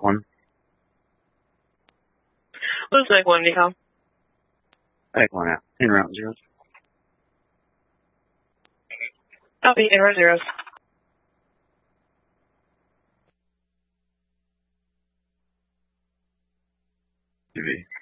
1. Who's Egg 1, Nico? Egg 1 out. In round 0. Copy, in row 0. TV.